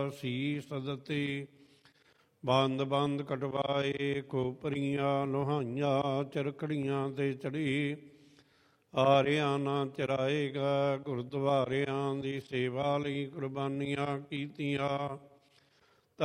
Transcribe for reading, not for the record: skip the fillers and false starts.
ਸੀਸ ਦਿੱਤੀ। ਬੰਦ ਬੰਦ ਕਟਵਾਏ, ਖੋਪਰੀਆਂ ਲੋਹਾਈਆਂ, ਚਰਖੜੀਆਂ ਤੇ ਚੜੀ। ਆਰਿਆਂ ਨਾ ਚਰਾਏਗਾ, ਗੁਰਦੁਆਰਿਆਂ ਦੀ ਸੇਵਾ ਲਈ ਕੁਰਬਾਨੀਆਂ ਕੀਤੀਆਂ।